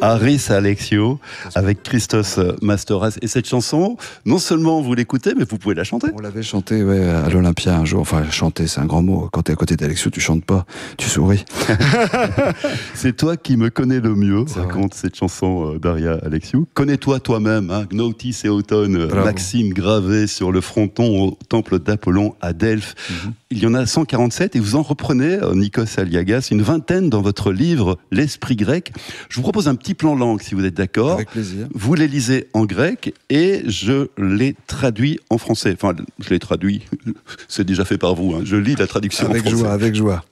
Haris Alexiou avec Christos Mastoras. Et cette chanson, non seulement vous l'écoutez, mais vous pouvez la chanter. On l'avait chantée à l'Olympia un jour. Enfin, chanter, c'est un grand mot. Quand t'es à côté d'Alexiou, tu chantes pas, tu souris. C'est toi qui me connais le mieux, raconte cette chanson d'Aria Alexiou. Connais-toi toi-même, hein, Gnautis et Automne, Maxime gravé sur le fronton au temple d'Apollon à Delphes. Il y en a 147 et vous en reprenez, Nikos Aliagas, une vingtaine dans votre livre L'Esprit grec. Je vous propose un petit plan langue, si vous êtes d'accord. Avec plaisir. Vous les lisez en grec et je les traduis en français. Enfin, je les traduis, c'est déjà fait par vous. Hein. Je lis la traduction en français. Avec joie.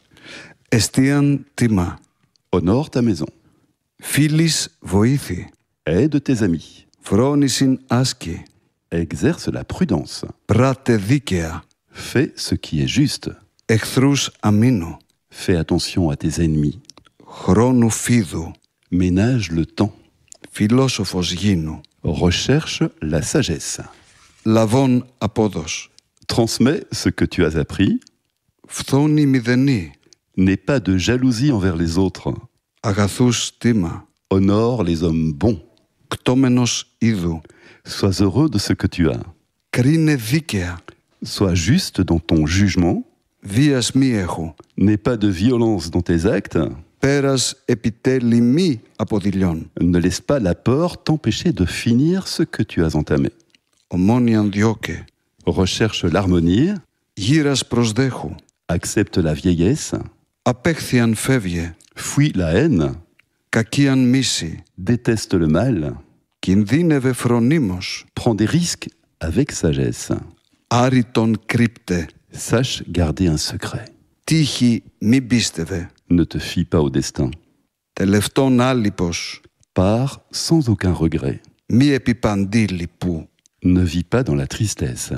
Estian tima. Honore ta maison. Philis voithi. Aide tes amis. Phronisin aski. Exerce la prudence. Prate dikea. Fais ce qui est juste. Εχθρούς αμήνω. Fais attention à tes ennemis. Χρόνου φίδου. Ménage le temps. Φιλόσοφος γίνου. Recherche la sagesse. Λαβών απόδος. Transmets ce que tu as appris. Φθόνη μηδενή. N'aie pas de jalousie envers les autres. Αγαθούς τίμα. Honore les hommes bons. Κτόμενος είδου. Sois heureux de ce que tu as. Κρίνε δίκαια. Sois juste dans ton jugement. Βίας μη έχω. N'aie pas de violence dans tes actes. Πέρας επιτέλει μη αποδηλιών. Ne laisse pas la peur t'empêcher de finir ce que tu as entamé. Ομόνιαν διώκε. Recherche l'harmonie. Γύρας προσδέχου. Accepte la vieillesse. Απέχθιαν φεύγε. Fuis la haine. Κακίαν μίση. Déteste le mal. Κινδύνευε φρονίμως. Prends des risques avec sagesse. Άριτον κρύπτε. Sache garder un secret. Τύχη μη πίστευε. Ne te fie pas au destin. Τελευτόν άλυπος. Pars sans aucun regret. Μη επιπαντή λυπού. Ne vis pas dans la tristesse.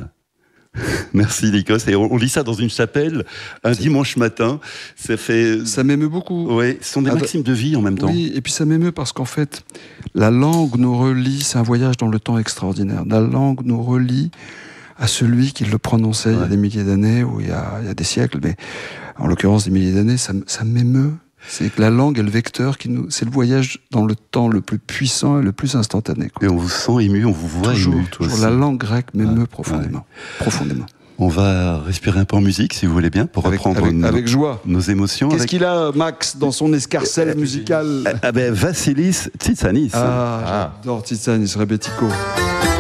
Merci Nikos. Et on lit ça dans une chapelle un dimanche matin. Ça m'émeut beaucoup. Oui, ce sont des maximes de vie en même temps. Oui, et puis ça m'émeut parce qu'en fait, la langue nous relie, c'est un voyage dans le temps extraordinaire. La langue nous relie à celui qui le prononçait il y a des milliers d'années, ou il y a des siècles, mais en l'occurrence des milliers d'années, ça m'émeut. C'est que la langue est le vecteur c'est le voyage dans le temps le plus puissant et le plus instantané. Quoi. Et on vous sent ému, on vous voit ému. Toujours. La langue grecque m'émeut profondément. Profondément. On va respirer un peu en musique, si vous voulez bien, pour reprendre avec joie. Nos émotions. Qu'est-ce qu'il a, Max, dans son escarcelle musicale? Vassilis Tsitsanis. J'adore Tsitsanis, Rebetiko.